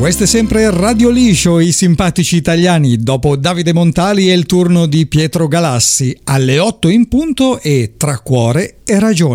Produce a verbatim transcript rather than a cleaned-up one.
Questo è sempre Radio Liscio, i simpatici italiani. Dopo Davide Montali è il turno di Pietro Galassi. Alle otto in punto e Tra cuore e ragione.